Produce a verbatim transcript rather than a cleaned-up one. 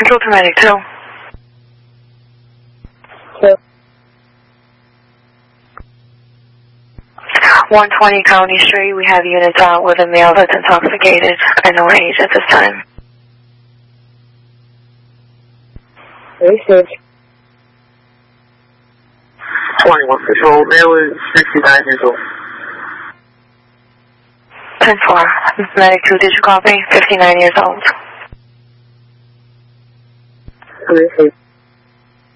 Control to Medic two. Two. one twenty County Street, we have units out with a male that's intoxicated and no age at this time. Received. twenty-one Patrol, male is sixty-nine years old. ten four, Medic two, did you copy? fifty-nine years old. Received.